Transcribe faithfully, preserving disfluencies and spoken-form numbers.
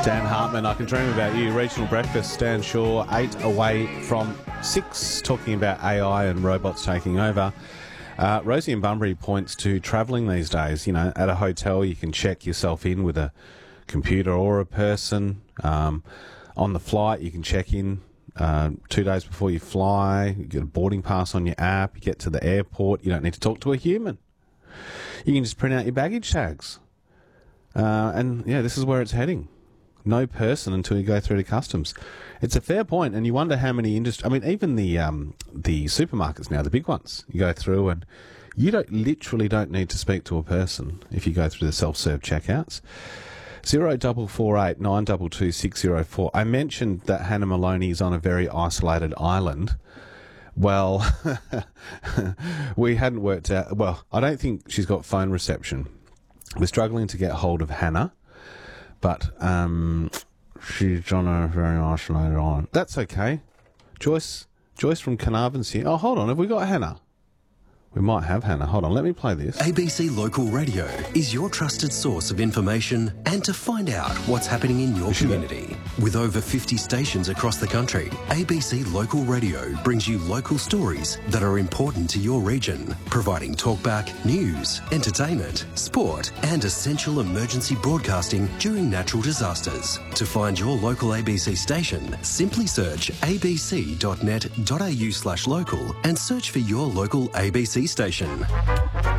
Dan Hartman, I Can Dream About You. Regional Breakfast, Stan Shaw, eight away from six, talking about A I and robots taking over. Uh, Rosie in Bunbury points to travelling these days. You know, at a hotel you can check yourself in with a computer or a person. Um, on the flight you can check in uh, two days before you fly. You get a boarding pass on your app. You get to the airport. You don't need to talk to a human. You can just print out your baggage tags. Uh, and, yeah, this is where it's heading. No person until you go through to customs. It's a fair point, and you wonder how many industry. I mean, even the um, the supermarkets now, the big ones, you go through and you don't literally don't need to speak to a person if you go through the self-serve checkouts. Zero double four eight nine double two six zero four. I mentioned that Hannah Maloney is on a very isolated island. Well, we hadn't worked out. Well, I don't think she's got phone reception. We're struggling to get hold of Hannah. But um, she's on a very isolated island. That's okay. Joyce Joyce from Carnarvon's here. Oh, hold on. Have we got Hannah? We might have Hannah. Hold on. Let me play this. A B C Local Radio is your trusted source of information and to find out what's happening in your community. With over fifty stations across the country, A B C Local Radio brings you local stories that are important to your region, providing talkback, news, entertainment, sport and essential emergency broadcasting during natural disasters. To find your local A B C station, simply search abc dot net dot a u slash local and search for your local A B C station.